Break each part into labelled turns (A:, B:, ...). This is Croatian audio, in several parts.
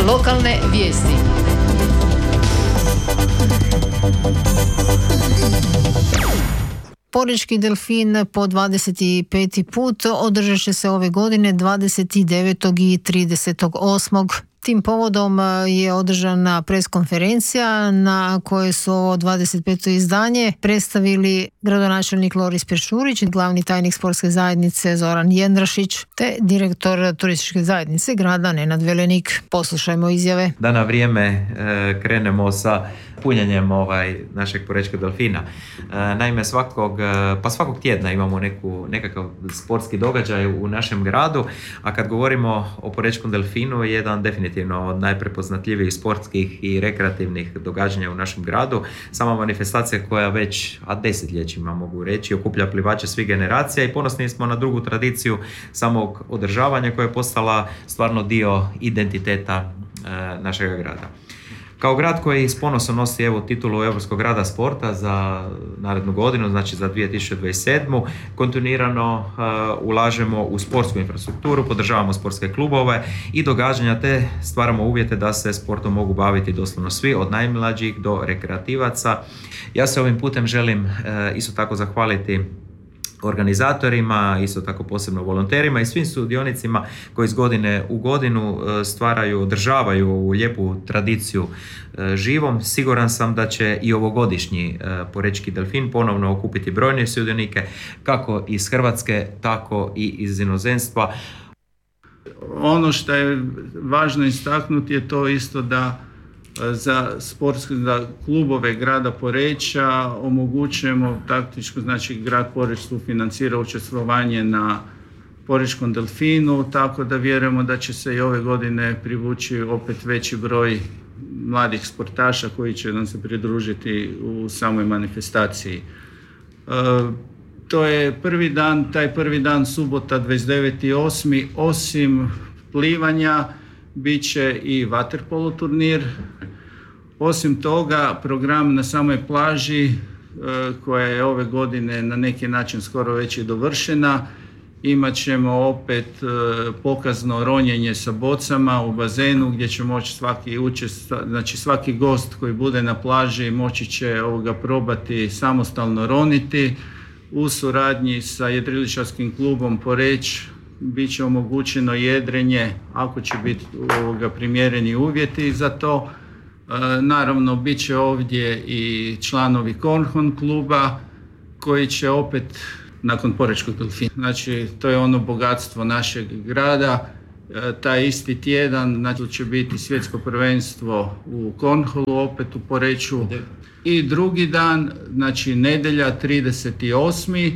A: Lokalne vijesti. Porečki delfin po 25. put održat će se ove godine 29. i 38. Tim povodom je održana preskonferencija na kojoj su ovo 25. izdanje predstavili gradonačelnik Loris Peršurić, glavni tajnik sportske zajednice Zoran Jendrašić te direktor turističke zajednice grada Nenad Velenik. Poslušajmo izjave.
B: Da na vrijeme krenemo sa punjenjem našeg Porečkog delfina. Naime, svakog tjedna imamo nekakav sportski događaj u našem gradu, a kad govorimo o Porečkom delfinu je jedan definitivno od najprepoznatljivijih sportskih i rekreativnih događanja u našem gradu. Sama manifestacija koja već desetljećima mogu reći okuplja plivače svih generacija i ponosni smo na dugu tradiciju samog održavanja koja je postala stvarno dio identiteta našega grada. Kao grad koji s ponosom nosi titulu Europskog grada sporta za narednu godinu, znači za 2027. kontinuirano ulažemo u sportsku infrastrukturu, podržavamo sportske klubove i događanja te stvaramo uvjete da se sportom mogu baviti doslovno svi, od najmlađih do rekreativaca. Ja se ovim putem želim isto tako zahvaliti organizatorima, isto tako posebno volonterima i svim sudionicima koji iz godine u godinu održavaju ovu lijepu tradiciju živom. Siguran sam da će i ovogodišnji Porečki delfin ponovno okupiti brojne sudionike, kako iz Hrvatske, tako i iz inozemstva.
C: Ono što je važno istaknuti je to isto da za sportske klubove grada Poreča omogućujemo taktičko, znači grad Poreč sufinancira učestvovanje na Porečkom delfinu, tako da vjerujemo da će se i ove godine privući opet veći broj mladih sportaša koji će nam se pridružiti u samoj manifestaciji. To je taj prvi dan subota 29.8. Osim plivanja bit će i vaterpolo turnir. Osim toga, program na samoj plaži koja je ove godine na neki način skoro već i dovršena. Imat ćemo opet pokazno ronjenje sa bocama u bazenu gdje će moći svaki gost koji bude na plaži moći će probati samostalno roniti. U suradnji sa jedriličarskim klubom Poreč bit će omogućeno jedrenje ako će biti primjereni uvjeti za to. Naravno, bit će ovdje i članovi Kornhorn kluba koji će opet nakon Porečkog delfina. Znači, to je ono bogatstvo našeg grada. Taj isti tjedan će biti svjetsko prvenstvo u Kornholu, opet u Poreču. I drugi dan, znači nedjelja 38.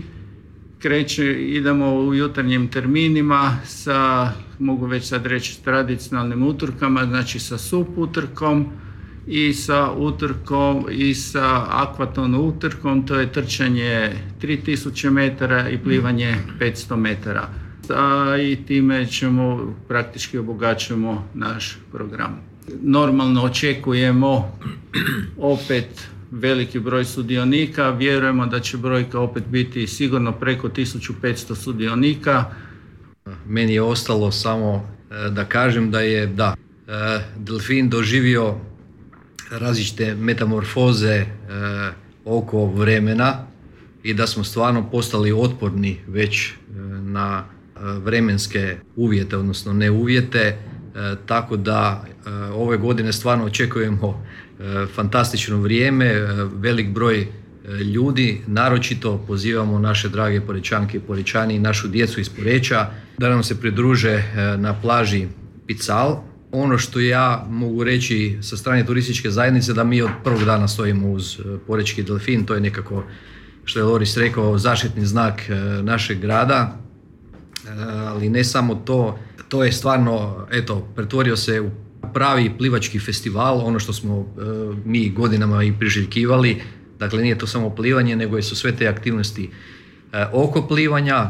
C: idemo u jutarnjim terminima sa, mogu već sad reći, tradicionalnim utrkama, znači sa sup utrkom i sa utrkom i sa akvaton utrkom, to je trčanje 3000 metara i plivanje 500 metara. I time praktički obogaćujemo naš program. Normalno očekujemo opet veliki broj sudionika, vjerujemo da će brojka opet biti sigurno preko 1500 sudionika.
D: Meni je ostalo samo da kažem da je delfin doživio različite metamorfoze oko vremena i da smo stvarno postali otporni već na vremenske uvjete, odnosno neuvjete, tako da ove godine stvarno očekujemo fantastično vrijeme, velik broj ljudi, naročito pozivamo naše drage Porečanke i Porečani i našu djecu iz Poreča da nam se pridruže na plaži Pical. Ono što ja mogu reći sa strane turističke zajednice da mi od prvog dana stojimo uz Porečki delfin, to je nekako, što je Loris rekao, zaštitni znak našeg grada, ali ne samo to, to je stvarno, pretvorio se u pravi plivački festival, ono što smo mi godinama i priželjkivali. Dakle, nije to samo plivanje, nego su sve te aktivnosti oko plivanja.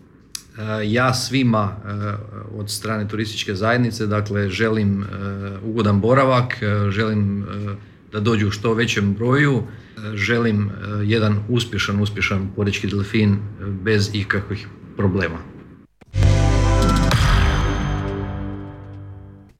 D: Ja svima od strane turističke zajednice, dakle, želim ugodan boravak, želim da dođu u što većem broju, želim jedan uspješan Porečki delfin bez ikakvih problema.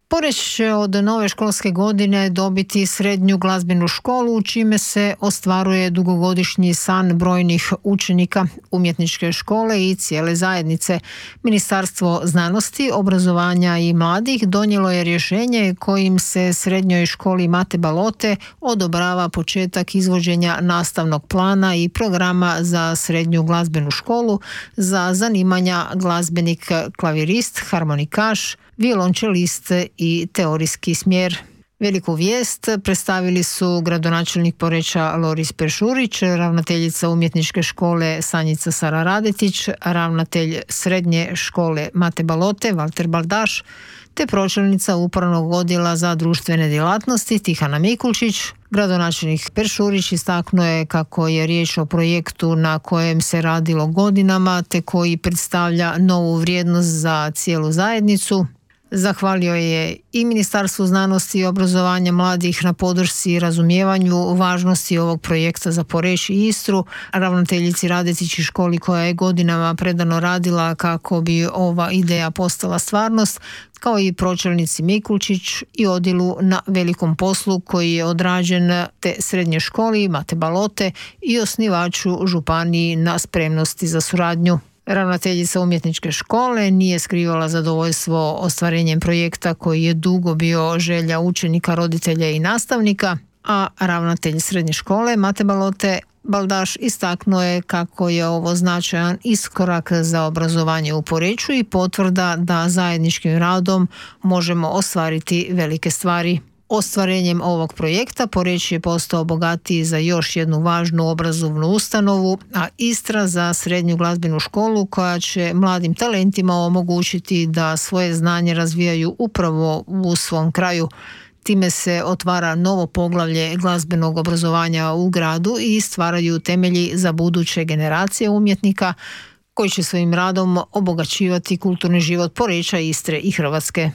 A: Poreč će od nove školske godine dobiti srednju glazbenu školu, čime se ostvaruje dugogodišnji san brojnih učenika umjetničke škole i cijele zajednice. Ministarstvo znanosti, obrazovanja i mladih donijelo je rješenje kojim se srednjoj školi Mate Balote odobrava početak izvođenja nastavnog plana i programa za srednju glazbenu školu za zanimanja glazbenik, klavirist, harmonikaš, violončelist i teorijski smjer. Veliku vijest predstavili su gradonačelnik Poreča Loris Peršurić, ravnateljica umjetničke škole Sanjica Sara Radetić, ravnatelj srednje škole Mate Balote Valter Baldaš, te pročelnica upravnog odjela za društvene djelatnosti Tihana Mikulčić. Gradonačelnik Peršurić istaknuo je kako je riječ o projektu na kojem se radilo godinama te koji predstavlja novu vrijednost za cijelu zajednicu. Zahvalio je i Ministarstvu znanosti i obrazovanja mladih na podršci i razumijevanju važnosti ovog projekta za Poreč i Istru, ravnateljici Radetić školi koja je godinama predano radila kako bi ova ideja postala stvarnost, kao i pročelnici Mikulčić i odjelu na velikom poslu koji je odrađen te srednje školi Mate Balote i osnivaču županiji na spremnosti za suradnju. Ravnateljica umjetničke škole nije skrivala zadovoljstvo ostvarenjem projekta koji je dugo bio želja učenika, roditelja i nastavnika, a ravnatelj srednje škole Mate Balote Baldaš istaknuo je kako je ovo značajan iskorak za obrazovanje u Poreču i potvrda da zajedničkim radom možemo ostvariti velike stvari. Ostvarenjem ovog projekta Poreč je postao bogatiji za još jednu važnu obrazovnu ustanovu, a Istra za srednju glazbenu školu koja će mladim talentima omogućiti da svoje znanje razvijaju upravo u svom kraju. Time se otvara novo poglavlje glazbenog obrazovanja u gradu i stvaraju temelji za buduće generacije umjetnika koji će svojim radom obogaćivati kulturni život Poreča, Istre i Hrvatske.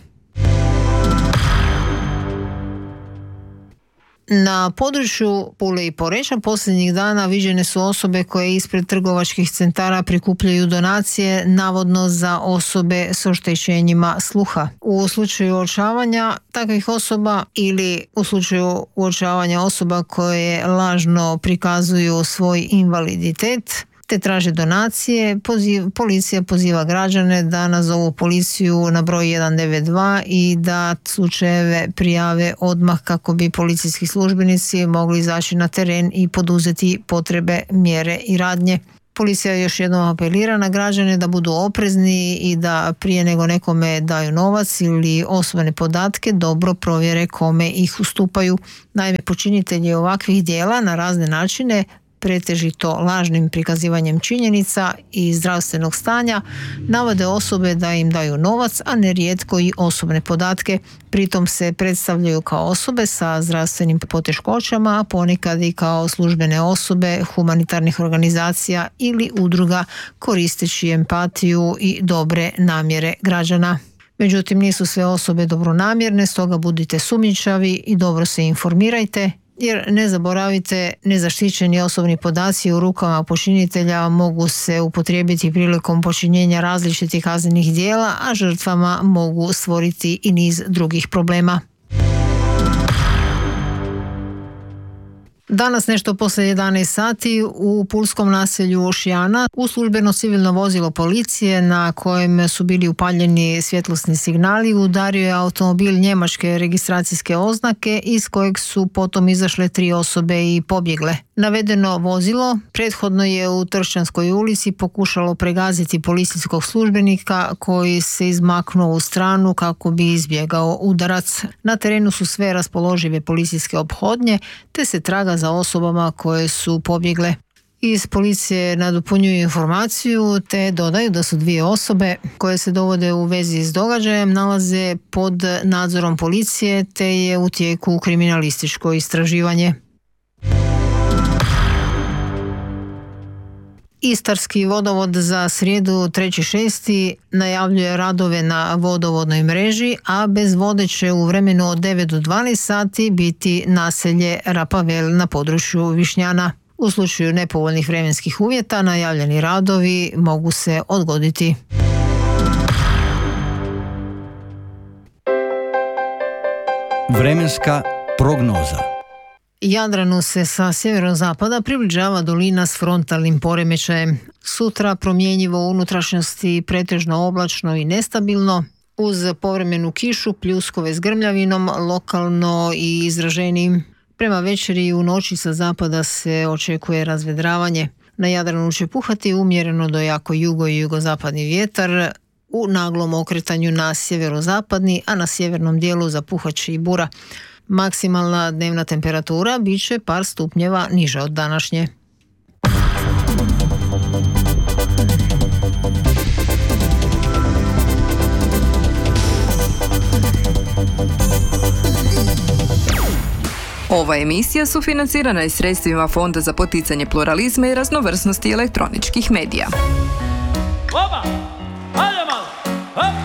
A: Na području Pule i Poreča posljednjih dana viđene su osobe koje ispred trgovačkih centara prikupljaju donacije navodno za osobe s oštećenjima sluha. U slučaju uočavanja takvih osoba ili u slučaju uočavanja osoba koje lažno prikazuju svoj invaliditet te traže donacije, policija poziva građane da nazovu policiju na broj 192 i da slučajeve prijave odmah kako bi policijski službenici mogli izaći na teren i poduzeti potrebe, mjere i radnje. Policija još jednom apelira na građane da budu oprezni i da prije nego nekome daju novac ili osobne podatke dobro provjere kome ih ustupaju. Naime, počinitelji ovakvih djela na razne načine, pretežito lažnim prikazivanjem činjenica i zdravstvenog stanja, navode osobe da im daju novac, a nerijetko i osobne podatke. Pritom se predstavljaju kao osobe sa zdravstvenim poteškoćama, a ponekad i kao službene osobe humanitarnih organizacija ili udruga koristeći empatiju i dobre namjere građana. Međutim, nisu sve osobe dobronamjerne, stoga budite sumnjičavi i dobro se informirajte, jer ne zaboravite, nezaštićeni osobni podaci u rukama počinitelja mogu se upotrijebiti prilikom počinjenja različitih kaznenih djela, a žrtvama mogu stvoriti i niz drugih problema. Danas nešto poslije 11 sati u pulskom naselju Šijana u službeno civilno vozilo policije na kojem su bili upaljeni svjetlosni signali udario je automobil njemačke registracijske oznake iz kojeg su potom izašle 3 osobe i pobjegle. Navedeno vozilo prethodno je u Tršćanskoj ulici pokušalo pregaziti policijskog službenika koji se izmaknuo u stranu kako bi izbjegao udarac. Na terenu su sve raspoložive policijske ophodnje te se traga za osobama koje su pobjegle. Iz policije nadopunjuju informaciju te dodaju da su 2 osobe koje se dovode u vezi s događajem nalaze pod nadzorom policije te je u tijeku kriminalističko istraživanje. Istarski vodovod za srijedu 3.6. najavljuje radove na vodovodnoj mreži, a bez vode će u vremenu od 9 do 12 sati biti naselje Rapavel na području Višnjana. U slučaju nepovoljnih vremenskih uvjeta najavljeni radovi mogu se odgoditi.
E: Vremenska prognoza.
A: Jadranu se sa sjeverozapada približava dolina s frontalnim poremećajem. Sutra promjenjivo u unutrašnjosti, pretežno oblačno i nestabilno, uz povremenu kišu, pljuskove s grmljavinom, lokalno i izraženijim. Prema večeri i u noći sa zapada se očekuje razvedravanje. Na Jadranu će puhati umjereno do jako jugo i jugozapadni vjetar, u naglom okretanju na sjeverozapadni, a na sjevernom dijelu zapuhat će i bura. Maksimalna dnevna temperatura bit će par stupnjeva niža od današnje.
F: Ova emisija sufinancirana je sredstvima Fonda za poticanje pluralizma i raznovrsnosti elektroničkih medija.
G: Oba!